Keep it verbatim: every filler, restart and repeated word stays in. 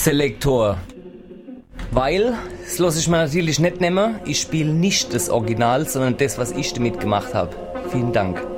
Selektor. Weil, das lasse ich mir natürlich nicht nehmen, ich spiele nicht das Original, sondern das, was ich damit gemacht habe. Vielen Dank.